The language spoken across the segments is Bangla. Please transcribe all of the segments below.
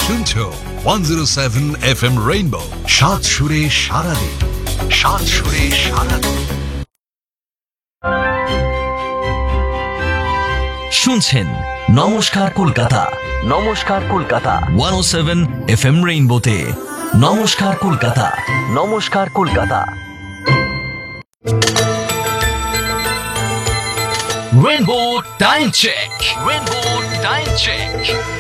শুনছো 107 FM রেইনবো, সাত সুরে সারাদিন, সাত সুরে সারাদিন। শুনছেন নমস্কার কলকাতা, নমস্কার কলকাতা 107 FM রেইনবোতে। নমস্কার কলকাতা, নমস্কার Kolkata. Rainbow time check, rainbow time check.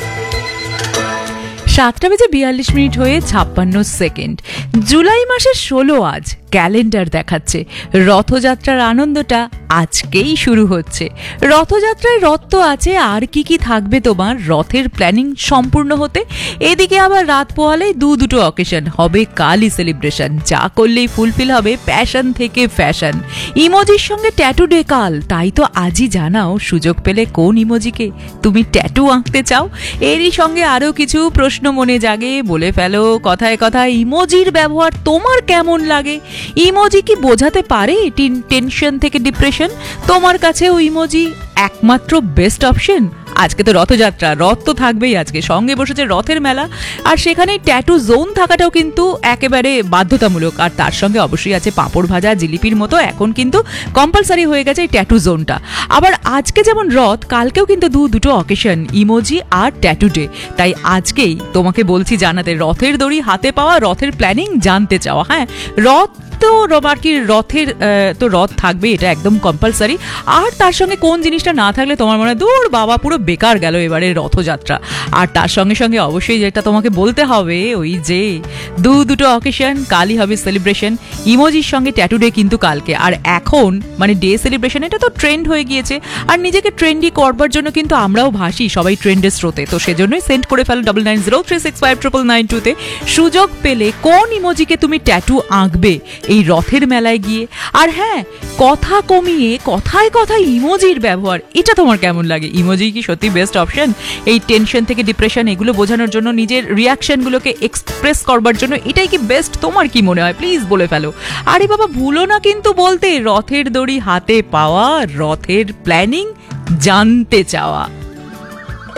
7:42 হয়ে 56 সেকেন্ড। জুলাই মাসের 16 আজ। ক্যালেন্ডার দেখাচ্ছে রথযাত্রার আনন্দটা আজকেই শুরু হচ্ছে। রথযাত্রায় রথ তো আছে, আর কি কি থাকবে তোমার রথের প্ল্যানিং সম্পূর্ণ হতে। এদিকে আবার রাত পোহালেই দুটো অকেশন হবে, কালই সেলিব্রেশন। যা করলেই ফুলফিল হবে প্যাশন থেকে ফ্যাশন। ইমোজির সঙ্গে ট্যাটু ডে কাল, তাই তো আজই জানাও সুযোগ পেলে কোন ইমোজিকে তুমি ট্যাটু আঁকতে চাও। এরই সঙ্গে আরও কিছু প্রশ্ন মনে জাগে, বলে ফেলো কথায় কথায় ইমোজির ব্যবহার তোমার কেমন লাগে। ইমোজি কি বোঝাতে পারে টেনশন থেকে ডিপ্রেশন? তোমার কাছেও ইমোজি একমাত্র বেস্ট অপশন? আজকে তো রথযাত্রা, রথ তো থাকবেই আজকে, সঙ্গে বসেছে রথের মেলা, আর সেখানে ট্যাটু জোন থাকাটাও কিন্তু একেবারে বাধ্যতামূলক। আর তার সঙ্গে অবশ্যই আছে পাঁপড় ভাজা, জিলিপির মতো এখন কিন্তু কম্পালসারি হয়ে গেছে এই ট্যাটু জোনটা। আবার আজকে যেমন রথ, কালকেও কিন্তু দুটো অকেশন, ইমোজি আর ট্যাটু ডে। তাই আজকেই তোমাকে বলছি জানাতে, রথের দড়ি হাতে পাওয়া, রথের প্ল্যানিং জানতে চাওয়া। হ্যাঁ, রথ তো আর কি, রথের তো রথ থাকবে, এটা একদম কম্পালসারি। আর তার সঙ্গে কোন জিনিসটা না থাকলে তোমার মনে হয় দূর বাবা পুরো বেকার গেল এবারে রথযাত্রা। আর তার সঙ্গে সঙ্গে অবশ্যই যেটা তোমাকে বলতে হবে, ওই যে দুটো অকেশন, কালই হবে সেলিব্রেশন, ইমোজির সঙ্গে ট্যাটু ডে কিন্তু কালকে। আর এখন মানে ডে সেলিব্রেশন, এটা তো ট্রেন্ড হয়ে গিয়েছে, আর নিজেকে ট্রেন্ডি করবার জন্য কিন্তু আমরাও ভাসি সবাই ট্রেন্ডের স্রোতে। তো সেজন্যই সেন্ড করে ফেলো 9903659992 তে সুযোগ পেলে কোন ইমোজিকে তুমি ট্যাটু আঁকবে এই রথের মেলায় গিয়ে। আর হ্যাঁ, কথা কমিয়ে কথায় কথায় ইমোজির ব্যবহার, এটা তোমার কেমন লাগে? ইমোজি কি সত্যি বেস্ট অপশন এই টেনশন থেকে ডিপ্রেশন এগুলো বোঝানোর জন্য, নিজের রিয়াকশনগুলোকে এক্সপ্রেস করবার জন্য? এটাই কি বেস্ট? তোমার কি মনে হয়? প্লিজ বলে ফেলো। আরে বাবা ভুলো না কিন্তু বলতে, রথের দড়ি হাতে পাওয়া, রথের প্ল্যানিং জানতে চাওয়া।